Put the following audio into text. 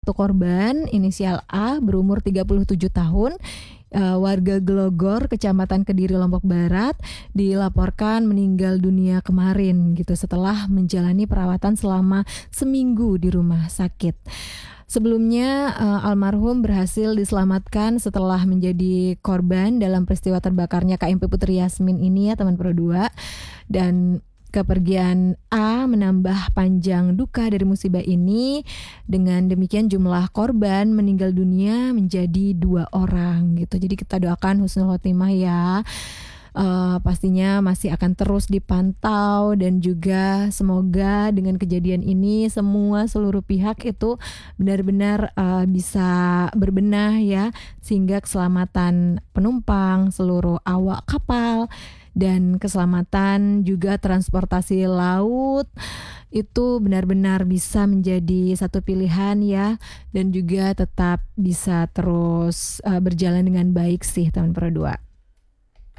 satu korban inisial A berumur 37 tahun, warga Glogor, Kecamatan Kediri, Lombok Barat, dilaporkan meninggal dunia kemarin gitu setelah menjalani perawatan selama seminggu di rumah sakit. Sebelumnya almarhum berhasil diselamatkan setelah menjadi korban dalam peristiwa terbakarnya KMP Putri Yasmin ini ya teman Pro 2. Dan kepergian A menambah panjang duka dari musibah ini. Dengan demikian jumlah korban meninggal dunia menjadi 2 orang gitu. Jadi kita doakan husnul khotimah ya. Pastinya masih akan terus dipantau dan juga semoga dengan kejadian ini seluruh pihak itu benar-benar bisa berbenah ya, sehingga keselamatan penumpang, seluruh awak kapal dan keselamatan juga transportasi laut itu benar-benar bisa menjadi satu pilihan ya, dan juga tetap bisa terus berjalan dengan baik sih teman Pro 2.